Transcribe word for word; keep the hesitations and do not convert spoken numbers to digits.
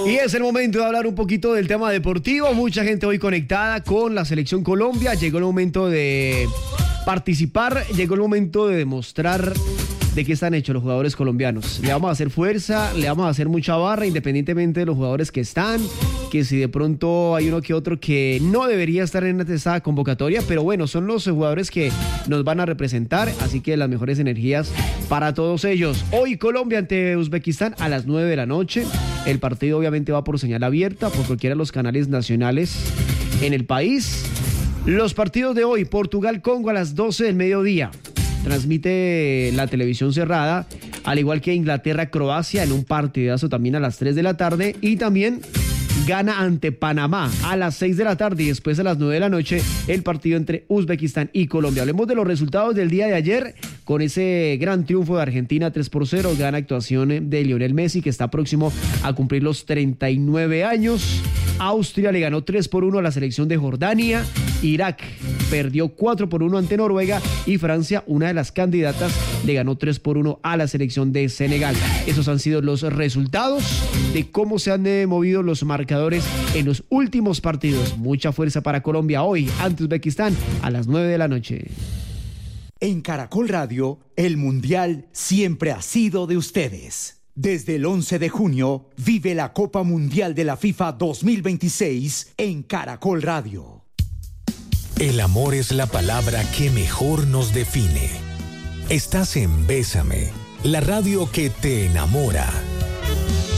Y es el momento de hablar un poquito del tema deportivo. Mucha gente hoy conectada con la Selección Colombia. Llegó el momento de participar, llegó el momento de demostrar de qué están hechos los jugadores colombianos. Le vamos a hacer fuerza, le vamos a hacer mucha barra, independientemente de los jugadores que están, que si de pronto hay uno que otro que no debería estar en esta convocatoria, pero bueno, son los jugadores que nos van a representar, así que las mejores energías para todos ellos. Hoy Colombia ante Uzbekistán a las nueve de la noche. El partido obviamente va por señal abierta, por cualquiera de los canales nacionales en el país. Los partidos de hoy, Portugal-Congo a las doce del mediodía. Transmite la televisión cerrada, al igual que Inglaterra-Croacia en un partidazo también a las tres de la tarde. Y también gana ante Panamá a las seis de la tarde y después a las nueve de la noche el partido entre Uzbekistán y Colombia. Hablemos de los resultados del día de ayer con ese gran triunfo de Argentina tres por cero, gran actuación de Lionel Messi que está próximo a cumplir los treinta y nueve años. Austria le ganó tres por uno a la selección de Jordania. Irak perdió cuatro por uno ante Noruega y Francia, una de las candidatas, le ganó tres por uno a la selección de Senegal. Esos han sido los resultados de cómo se han eh, movido los marcadores en los últimos partidos. Mucha fuerza para Colombia hoy ante Uzbekistán a las nueve de la noche. En Caracol Radio, el Mundial siempre ha sido de ustedes. Desde el once de junio, vive la Copa Mundial de la FIFA dos mil veintiséis en Caracol Radio. El amor es la palabra que mejor nos define. Estás en Bésame, la radio que te enamora.